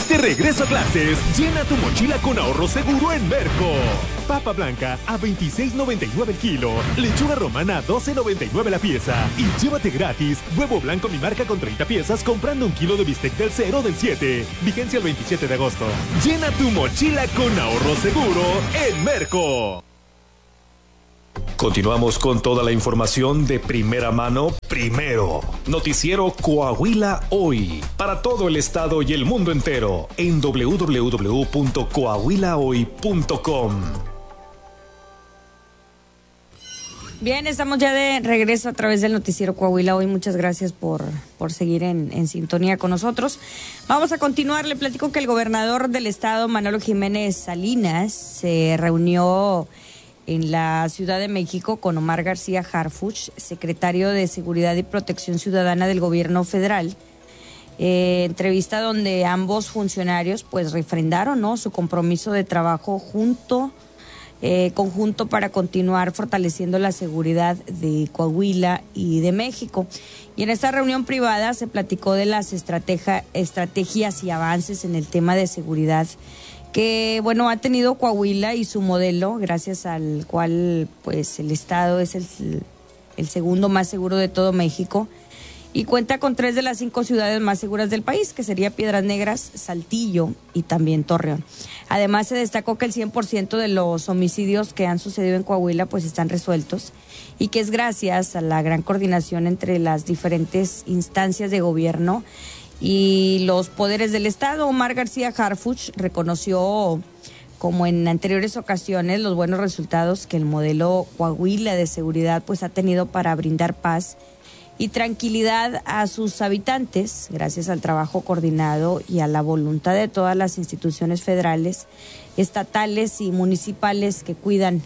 De regreso a clases, llena tu mochila con ahorro seguro en Merco. Papa blanca a $26.99 el kilo, lechuga romana a $12.99 la pieza y llévate gratis huevo blanco mi marca con 30 piezas comprando un kilo de bistec del 0 del 7. Vigencia el 27 de agosto. Llena tu mochila con ahorro seguro en Merco. Continuamos con toda la información de primera mano. Primero, Noticiero Coahuila Hoy, para todo el estado y el mundo entero, en www.coahuilahoy.com. Bien, estamos ya de regreso a través del Noticiero Coahuila Hoy. Muchas gracias por seguir en sintonía con nosotros. Vamos a continuar. Le platico que el gobernador del estado, Manolo Jiménez Salinas, se reunió en la Ciudad de México con Omar García Harfuch, secretario de Seguridad y Protección Ciudadana del Gobierno Federal. Entrevista donde ambos funcionarios pues refrendaron, ¿no?, su compromiso de trabajo conjunto para continuar fortaleciendo la seguridad de Coahuila y de México. Y en esta reunión privada se platicó de las estrategias y avances en el tema de seguridad que, bueno, ha tenido Coahuila y su modelo, gracias al cual pues el estado es el segundo más seguro de todo México y cuenta con 3 de las 5 ciudades más seguras del país, que sería Piedras Negras, Saltillo y también Torreón. Además, se destacó que el 100% de los homicidios que han sucedido en Coahuila pues están resueltos y que es gracias a la gran coordinación entre las diferentes instancias de gobierno y los poderes del estado. Omar García Harfuch reconoció, como en anteriores ocasiones, los buenos resultados que el modelo Coahuila de seguridad pues ha tenido para brindar paz y tranquilidad a sus habitantes, gracias al trabajo coordinado y a la voluntad de todas las instituciones federales, estatales y municipales que cuidan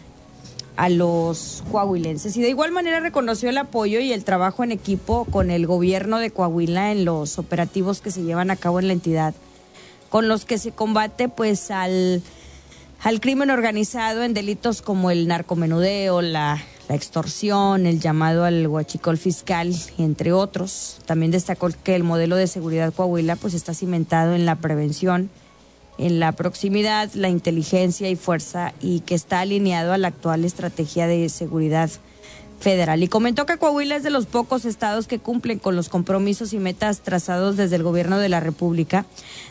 a los coahuilenses. Y de igual manera reconoció el apoyo y el trabajo en equipo con el gobierno de Coahuila en los operativos que se llevan a cabo en la entidad, con los que se combate pues al crimen organizado en delitos como el narcomenudeo, la extorsión, el llamado al huachicol fiscal, entre otros. También destacó que el modelo de seguridad Coahuila pues está cimentado en la prevención, en la proximidad, la inteligencia y fuerza, y que está alineado a la actual estrategia de seguridad federal. Y comentó que Coahuila es de los pocos estados que cumplen con los compromisos y metas trazados desde el gobierno de la República,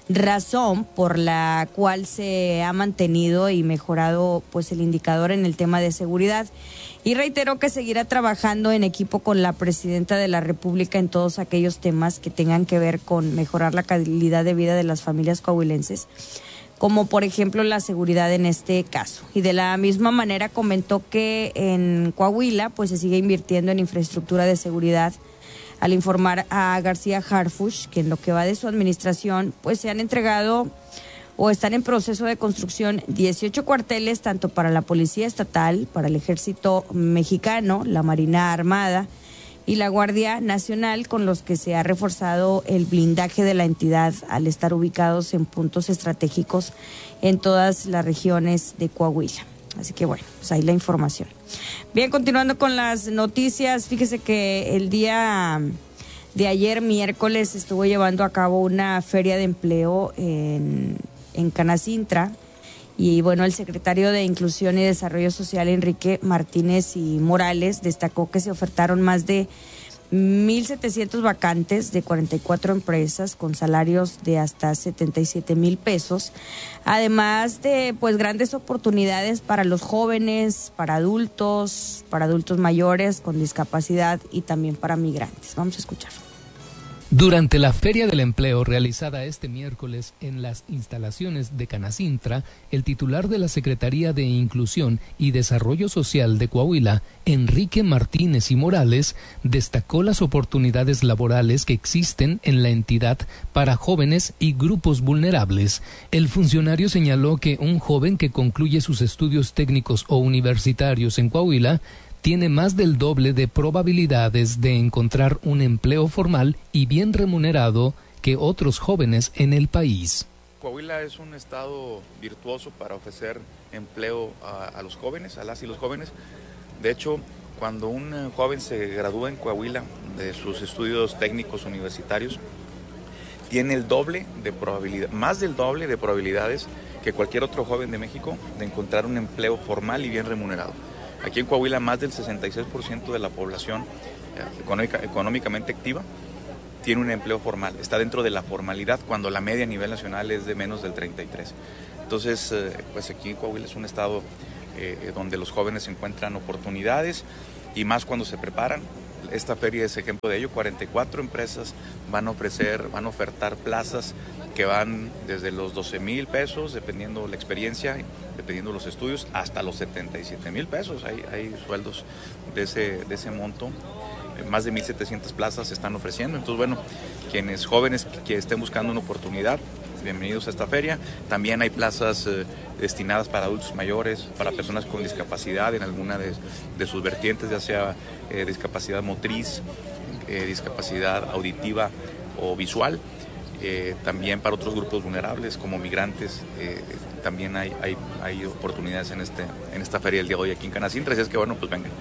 razón por la cual se ha mantenido y mejorado pues el indicador en el tema de seguridad. Y reiteró que seguirá trabajando en equipo con la presidenta de la República en todos aquellos temas que tengan que ver con mejorar la calidad de vida de las familias coahuilenses, como por ejemplo la seguridad en este caso. Y de la misma manera comentó que en Coahuila pues se sigue invirtiendo en infraestructura de seguridad, al informar a García Harfuch que en lo que va de su administración pues se han entregado o están en proceso de construcción 18 cuarteles, tanto para la Policía Estatal, para el Ejército Mexicano, la Marina Armada y la Guardia Nacional, con los que se ha reforzado el blindaje de la entidad al estar ubicados en puntos estratégicos en todas las regiones de Coahuila. Así que bueno, pues ahí la información. Bien, continuando con las noticias, fíjese que el día de ayer, miércoles, estuvo llevando a cabo una feria de empleo en Canacintra. Y bueno, el secretario de Inclusión y Desarrollo Social, Enrique Martínez y Morales, destacó que se ofertaron más de 1,700 vacantes de 44 empresas con salarios de hasta 77,000 pesos, además de pues grandes oportunidades para los jóvenes, para adultos mayores con discapacidad y también para migrantes. Vamos a escuchar. Durante la Feria del Empleo realizada este miércoles en las instalaciones de Canacintra, el titular de la Secretaría de Inclusión y Desarrollo Social de Coahuila, Enrique Martínez y Morales, destacó las oportunidades laborales que existen en la entidad para jóvenes y grupos vulnerables. El funcionario señaló que un joven que concluye sus estudios técnicos o universitarios en Coahuila tiene más del doble de probabilidades de encontrar un empleo formal y bien remunerado que otros jóvenes en el país. Coahuila es un estado virtuoso para ofrecer empleo a los jóvenes, a las y los jóvenes. De hecho, cuando un joven se gradúa en Coahuila de sus estudios técnicos universitarios, tiene el doble de probabilidad, más del doble de probabilidades que cualquier otro joven de México de encontrar un empleo formal y bien remunerado. Aquí en Coahuila más del 66% de la población económicamente activa tiene un empleo formal, está dentro de la formalidad cuando la media a nivel nacional es de menos del 33%. Entonces, pues aquí en Coahuila es un estado donde los jóvenes encuentran oportunidades y más cuando se preparan. Esta feria es ejemplo de ello. 44 empresas van a ofertar plazas que van desde los 12,000 pesos, dependiendo la experiencia, dependiendo los estudios, hasta los 77,000 pesos. Hay sueldos de ese monto. Más de 1,700 plazas se están ofreciendo. Entonces, bueno, quienes jóvenes que estén buscando una oportunidad, bienvenidos a esta feria. También hay plazas destinadas para adultos mayores, para personas con discapacidad en alguna de sus vertientes, ya sea discapacidad motriz, discapacidad auditiva o visual. También para otros grupos vulnerables como migrantes, también hay oportunidades en esta feria del día de hoy aquí en Canacintra. Así es que bueno, pues vengan.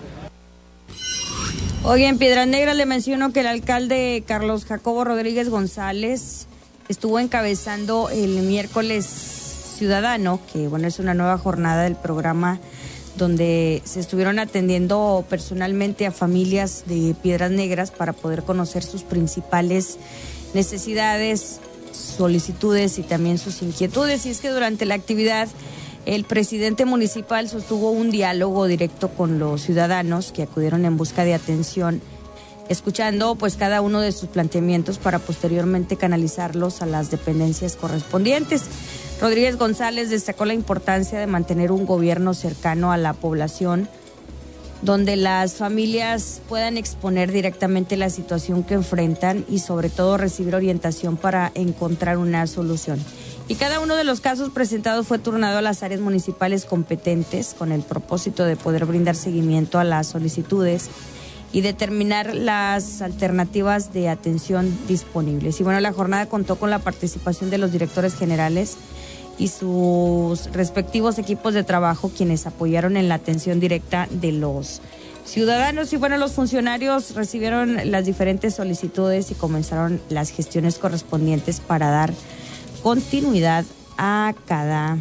Hoy en Piedras Negras le menciono que el alcalde Carlos Jacobo Rodríguez González estuvo encabezando el miércoles ciudadano, que bueno, es una nueva jornada del programa donde se estuvieron atendiendo personalmente a familias de Piedras Negras para poder conocer sus principales necesidades, solicitudes y también sus inquietudes. Y es que durante la actividad el presidente municipal sostuvo un diálogo directo con los ciudadanos que acudieron en busca de atención, escuchando pues cada uno de sus planteamientos para posteriormente canalizarlos a las dependencias correspondientes. Rodríguez González destacó la importancia de mantener un gobierno cercano a la población, donde las familias puedan exponer directamente la situación que enfrentan y sobre todo recibir orientación para encontrar una solución. Y cada uno de los casos presentados fue turnado a las áreas municipales competentes con el propósito de poder brindar seguimiento a las solicitudes y determinar las alternativas de atención disponibles. Y bueno, la jornada contó con la participación de los directores generales y sus respectivos equipos de trabajo, quienes apoyaron en la atención directa de los ciudadanos. Y bueno, los funcionarios recibieron las diferentes solicitudes y comenzaron las gestiones correspondientes para dar continuidad a cada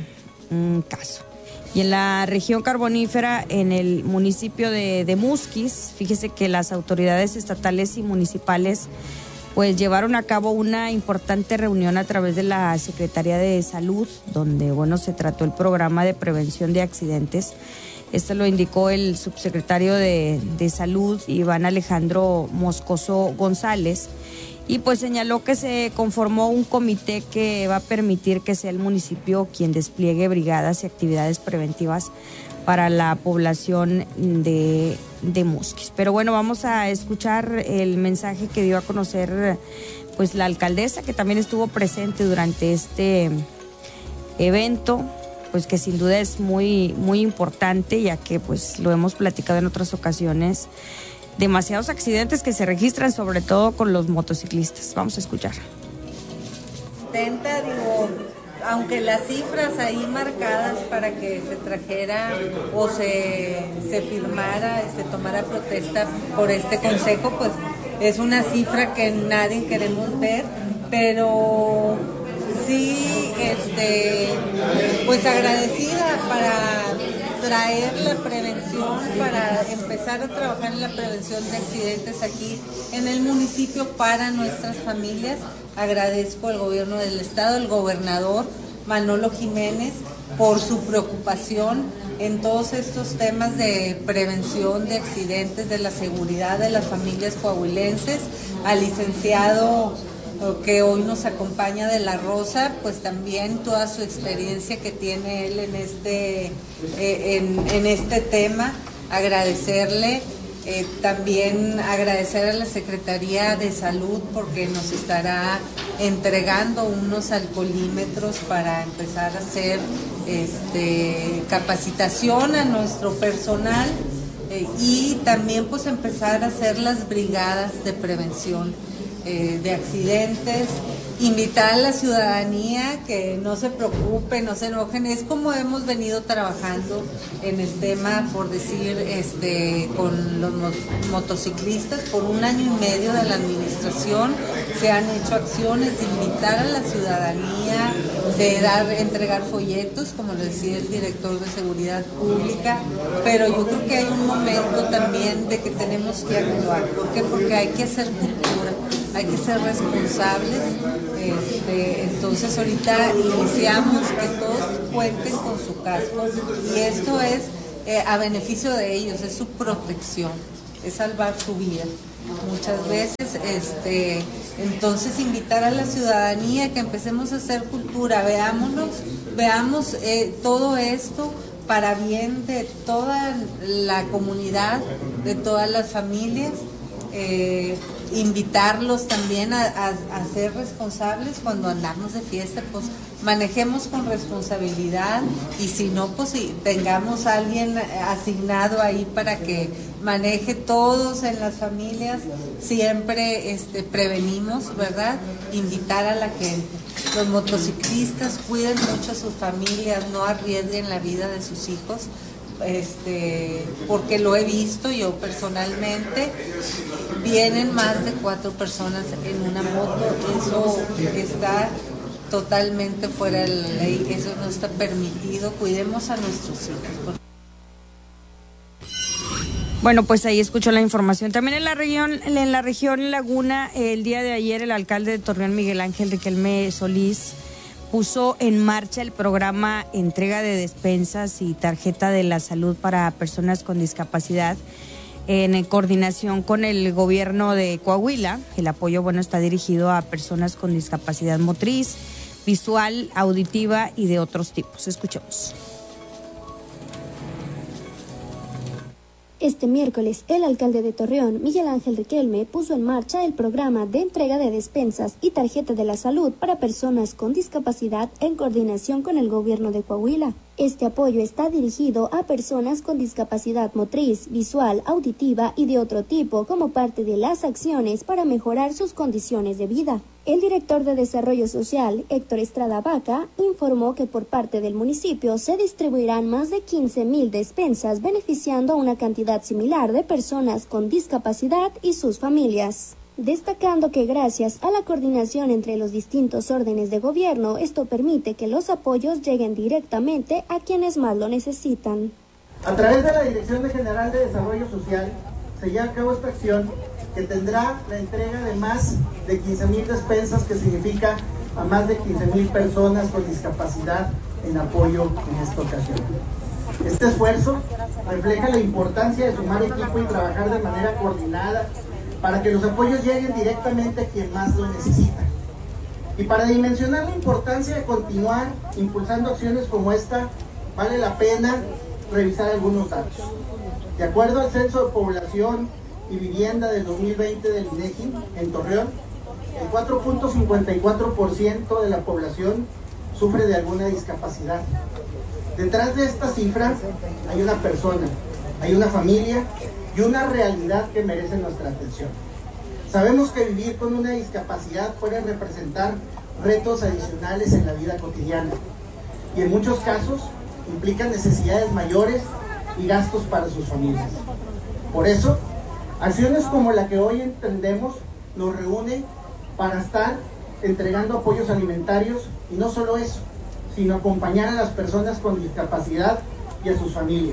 caso. Y en la región carbonífera, en el municipio de Musquis, fíjese que las autoridades estatales y municipales pues llevaron a cabo una importante reunión a través de la Secretaría de Salud, donde bueno, se trató el programa de prevención de accidentes. Esto lo indicó el subsecretario de Salud, Iván Alejandro Moscoso González, y pues señaló que se conformó un comité que va a permitir que sea el municipio quien despliegue brigadas y actividades preventivas para la población de Musquis. Pero bueno, vamos a escuchar el mensaje que dio a conocer pues la alcaldesa, que también estuvo presente durante este evento, pues que sin duda es muy, muy importante, ya que pues lo hemos platicado en otras ocasiones, demasiados accidentes que se registran, sobre todo con los motociclistas. Vamos a escuchar. Aunque las cifras ahí marcadas para que se trajera o se firmara, se tomara protesta por este consejo, pues es una cifra que nadie queremos ver, pero sí, pues agradecida para traer la prevención, para empezar a trabajar en la prevención de accidentes aquí en el municipio para nuestras familias. Agradezco al gobierno del estado, al gobernador Manolo Jiménez, por su preocupación en todos estos temas de prevención de accidentes, de la seguridad de las familias coahuilenses, al licenciado que hoy nos acompaña de La Rosa, pues también toda su experiencia que tiene él en este tema, agradecerle. También agradecer a la Secretaría de Salud porque nos estará entregando unos alcoholímetros para empezar a hacer capacitación a nuestro personal y también pues empezar a hacer las brigadas de prevención de accidentes. invitar a la ciudadanía que no se preocupe, no se enojen. Es como hemos venido trabajando en el tema, por decir, con los motociclistas. Por 1 año y medio de la administración se han hecho acciones de invitar a la ciudadanía, de entregar folletos, como lo decía el director de Seguridad Pública, pero yo creo que hay un momento también de que tenemos que actuar. ¿Por qué? Porque hay que hacer cultura, hay que ser responsables. Entonces ahorita iniciamos que todos cuenten con su casco, y esto es a beneficio de ellos, es su protección, es salvar su vida. Muchas veces, entonces invitar a la ciudadanía que empecemos a hacer cultura, veamos todo esto para bien de toda la comunidad, de todas las familias. Invitarlos también a ser responsables cuando andamos de fiesta, pues manejemos con responsabilidad, y si no, pues tengamos a alguien asignado ahí para que maneje. Todos en las familias siempre prevenimos, ¿verdad? Invitar a la gente. Los motociclistas cuiden mucho a sus familias, no arriesguen la vida de sus hijos. Porque lo he visto yo personalmente, vienen más de 4 personas en una moto, eso está totalmente fuera de la ley, eso no está permitido. Cuidemos a nuestros hijos. Bueno, pues ahí escuchó la información. También en la región Laguna, el día de ayer el alcalde de Torreón, Miguel Ángel Riquelme Solís, puso en marcha el programa Entrega de Despensas y Tarjeta de la Salud para personas con discapacidad en coordinación con el gobierno de Coahuila. El apoyo, está dirigido a personas con discapacidad motriz, visual, auditiva y de otros tipos. Escuchemos. Este miércoles, el alcalde de Torreón, Miguel Ángel Riquelme, puso en marcha el programa de entrega de despensas y tarjeta de la salud para personas con discapacidad en coordinación con el gobierno de Coahuila. Este apoyo está dirigido a personas con discapacidad motriz, visual, auditiva y de otro tipo como parte de las acciones para mejorar sus condiciones de vida. El director de Desarrollo Social, Héctor Estrada Vaca, informó que por parte del municipio se distribuirán más de 15,000 despensas, beneficiando a una cantidad similar de personas con discapacidad y sus familias. Destacando que gracias a la coordinación entre los distintos órdenes de gobierno, esto permite que los apoyos lleguen directamente a quienes más lo necesitan. A través de la Dirección General de Desarrollo Social se lleva a cabo esta acción que tendrá la entrega de más de 15,000 despensas, que significa a más de 15,000 personas con discapacidad en apoyo en esta ocasión. Este esfuerzo refleja la importancia de sumar equipo y trabajar de manera coordinada para que los apoyos lleguen directamente a quien más lo necesita. Y para dimensionar la importancia de continuar impulsando acciones como esta, vale la pena revisar algunos datos. De acuerdo al Censo de Población y Vivienda del 2020 del INEGI, en Torreón, el 4.54% de la población sufre de alguna discapacidad. Detrás de esta cifra hay una persona, hay una familia y una realidad que merece nuestra atención. Sabemos que vivir con una discapacidad puede representar retos adicionales en la vida cotidiana y en muchos casos implican necesidades mayores y gastos para sus familias. Por eso, acciones como la que hoy entendemos nos reúnen para estar entregando apoyos alimentarios, y no solo eso, sino acompañar a las personas con discapacidad y a sus familias.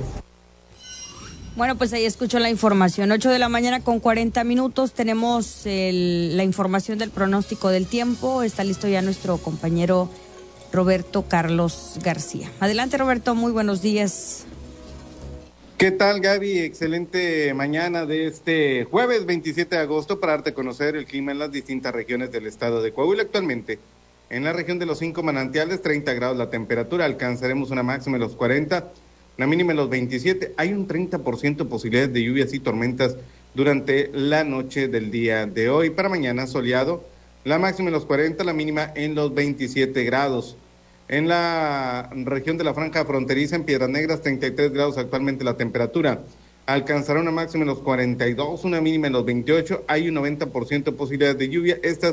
Bueno, pues ahí escuchó la información. 8:40 a.m. Tenemos la información del pronóstico del tiempo. Está listo ya nuestro compañero Roberto Carlos García. Adelante, Roberto, muy buenos días. ¿Qué tal, Gaby? Excelente mañana de este jueves 27 de agosto para darte a conocer el clima en las distintas regiones del estado de Coahuila. Actualmente, en la región de los 5 manantiales, 30 grados la temperatura, alcanzaremos una máxima de los 40, la mínima de los 27. Hay un 30% posibilidades de lluvias y tormentas durante la noche del día de hoy. Para mañana, soleado, la máxima en los 40, la mínima en los 27 grados. En la región de la franja fronteriza, en Piedras Negras, 33 grados actualmente la temperatura. Alcanzará una máxima en los 42, una mínima en los 28. Hay un 90% de posibilidades de lluvia. Estas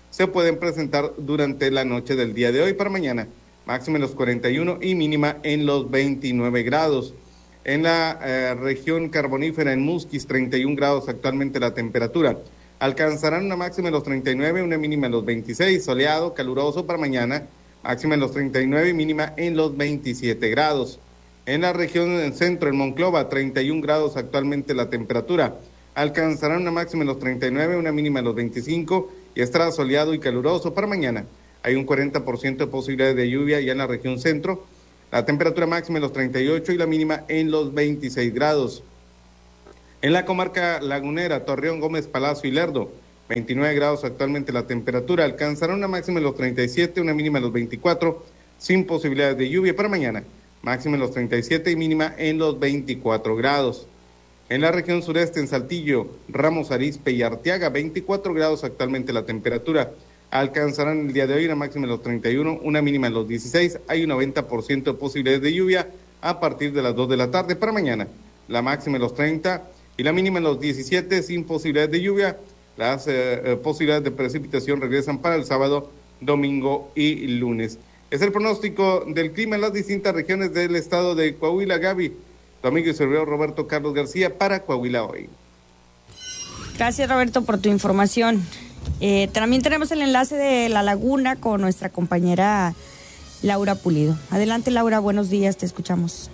se pueden presentar durante la noche del día de hoy para mañana, máxima en los 41 y mínima en los 29 grados. En la región carbonífera, en Musquis, 31 grados actualmente la temperatura. Alcanzarán una máxima en los 39, una mínima en los 26, soleado, caluroso para mañana, máxima en los 39 y mínima en los 27 grados. En la región del centro, en Monclova, 31 grados actualmente la temperatura. Alcanzarán una máxima en los 39, una mínima en los 25 y estará soleado y caluroso para mañana. Hay un 40% de posibilidades de lluvia ya en la región centro. La temperatura máxima en los 38 y la mínima en los 26 grados. En la comarca lagunera, Torreón, Gómez, Palacio y Lerdo, 29 grados actualmente la temperatura. Alcanzará una máxima en los 37, una mínima en los 24, sin posibilidades de lluvia para mañana. Máxima en los 37 y mínima en los 24 grados. En la región sureste, en Saltillo, Ramos Arizpe y Arteaga, 24 grados actualmente la temperatura. Alcanzarán el día de hoy una máxima en los 31, una mínima en los 16. Hay un 90% de posibilidades de lluvia a partir de las 2 de la tarde para mañana. La máxima en los 30 y la mínima en los 17 sin posibilidades de lluvia. Las posibilidades de precipitación regresan para el sábado, domingo y lunes. Es el pronóstico del clima en las distintas regiones del estado de Coahuila. Gaby, tu amigo y servidor Roberto Carlos García para Coahuila Hoy. Gracias, Roberto, por tu información. También tenemos el enlace de La Laguna con nuestra compañera Laura Pulido. Adelante, Laura, buenos días, te escuchamos.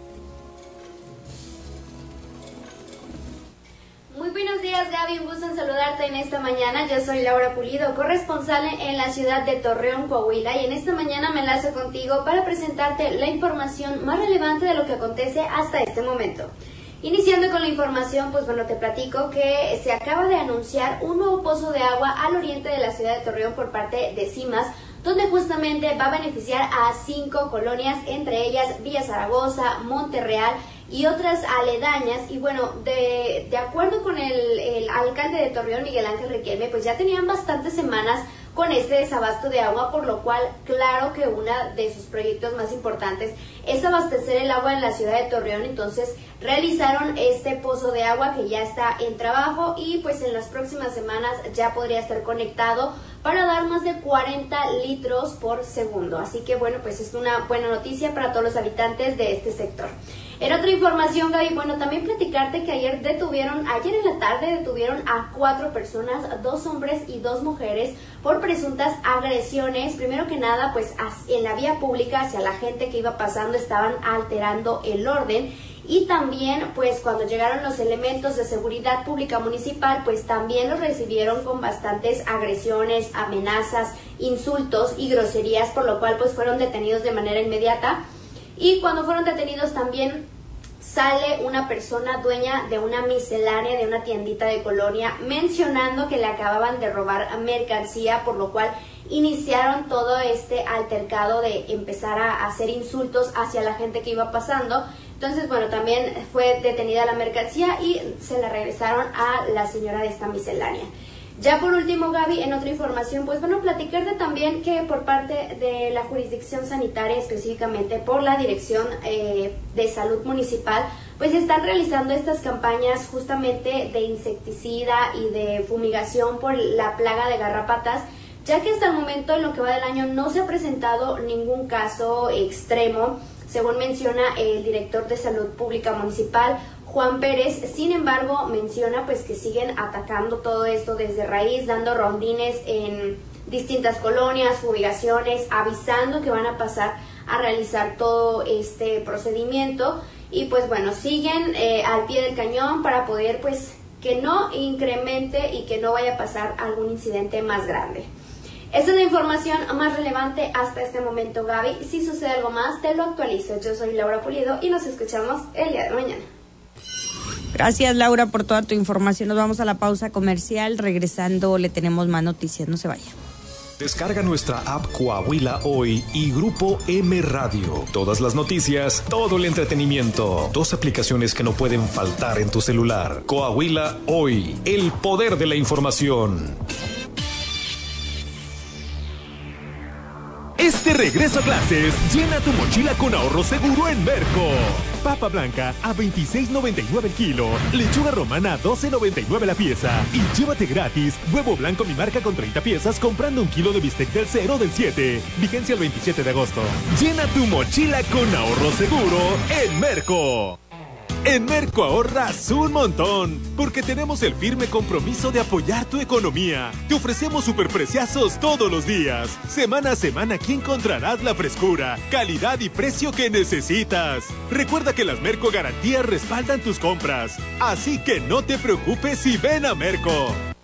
Muy buenos días, Gaby, un gusto en saludarte en esta mañana. Yo soy Laura Pulido, corresponsal en la ciudad de Torreón, Coahuila, y en esta mañana me enlazo contigo para presentarte la información más relevante de lo que acontece hasta este momento. Iniciando con la información, pues bueno, te platico que se acaba de anunciar un nuevo pozo de agua al oriente de la ciudad de Torreón por parte de CIMAS, donde justamente va a beneficiar a 5 colonias, entre ellas Villa Zaragoza, Monterreal y otras aledañas. Y bueno, de acuerdo con el alcalde de Torreón, Miguel Ángel Riquelme, pues ya tenían bastantes semanas con este desabasto de agua, por lo cual claro que uno de sus proyectos más importantes es abastecer el agua en la ciudad de Torreón. Entonces realizaron este pozo de agua que ya está en trabajo y pues en las próximas semanas ya podría estar conectado para dar más de 40 litros por segundo. Así que bueno, pues es una buena noticia para todos los habitantes de este sector. En otra información, Gaby, bueno, también platicarte que ayer en la tarde detuvieron a 4 personas, 2 hombres y 2 mujeres, por presuntas agresiones. Primero que nada, pues en la vía pública hacia la gente que iba pasando, estaban alterando el orden. Y también, pues cuando llegaron los elementos de seguridad pública municipal, pues también los recibieron con bastantes agresiones, amenazas, insultos y groserías, por lo cual pues fueron detenidos de manera inmediata. Y cuando fueron detenidos también sale una persona dueña de una miscelánea, de una tiendita de colonia, mencionando que le acababan de robar mercancía, por lo cual iniciaron todo este altercado de empezar a hacer insultos hacia la gente que iba pasando. Entonces, bueno, también fue detenida la mercancía y se la regresaron a la señora de esta miscelánea. Ya por último, Gaby, en otra información, pues bueno, platicarte también que por parte de la jurisdicción sanitaria, específicamente por la Dirección de Salud Municipal, pues están realizando estas campañas justamente de insecticida y de fumigación por la plaga de garrapatas, ya que hasta el momento, en lo que va del año, no se ha presentado ningún caso extremo, según menciona el director de Salud Pública Municipal, Juan Pérez. Sin embargo, menciona pues que siguen atacando todo esto desde raíz, dando rondines en distintas colonias, fumigaciones, avisando que van a pasar a realizar todo este procedimiento. Y pues bueno, siguen al pie del cañón para poder pues que no incremente y que no vaya a pasar algún incidente más grande. Esta es la información más relevante hasta este momento, Gaby. Si sucede algo más, te lo actualizo. Yo soy Laura Pulido y nos escuchamos el día de mañana. Gracias, Laura, por toda tu información. Nos vamos a la pausa comercial. Regresando, le tenemos más noticias. No se vaya. Descarga nuestra app Coahuila Hoy y Grupo M Radio. Todas las noticias, todo el entretenimiento. 2 aplicaciones que no pueden faltar en tu celular. Coahuila Hoy, el poder de la información. Este regreso a clases, llena tu mochila con ahorro seguro en Merco. Papa blanca a $26.99 el kilo, lechuga romana a $12.99 la pieza y llévate gratis huevo blanco mi marca con 30 piezas comprando un kilo de bistec del 0 del 7. Vigencia el 27 de agosto. Llena tu mochila con ahorro seguro en Merco. En Merco ahorras un montón, porque tenemos el firme compromiso de apoyar tu economía. Te ofrecemos superpreciazos todos los días. Semana a semana aquí encontrarás la frescura, calidad y precio que necesitas. Recuerda que las Merco Garantías respaldan tus compras, así que no te preocupes y ven a Merco.